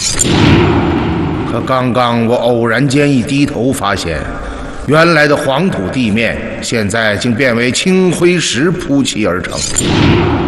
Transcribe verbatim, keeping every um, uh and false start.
可刚刚我偶然间一低头，发现原来的黄土地面现在竟变为青灰石铺砌而成。